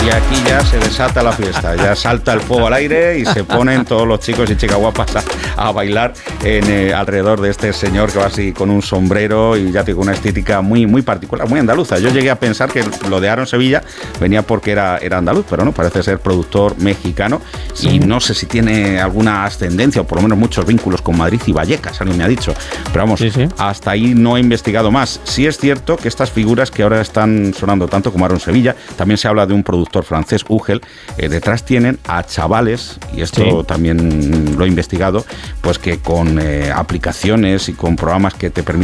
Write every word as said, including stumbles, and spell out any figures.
Y aquí ya se desata la fiesta, ya salta el fuego al aire y se ponen todos los chicos y chicas guapas a, a bailar en, eh, alrededor de este señor que va así con un sombrero y ya tiene una estética muy, muy particular, muy andaluza. Yo llegué a pensar que lo de Aaron Sevilla venía porque era, era andaluz, pero no, parece ser productor mexicano. Sí. Y no sé si tiene alguna ascendencia o por lo menos muchos vínculos con Madrid y Vallecas, alguien me ha dicho. Pero vamos, sí, sí. hasta ahí no he investigado más. Sí es cierto que estas figuras que ahora están sonando tanto como Aaron Sevilla, también se habla de un productor francés, Ugel, eh, detrás tienen a chavales, y esto sí. también lo he investigado, pues que con eh, aplicaciones y con programas que te permiten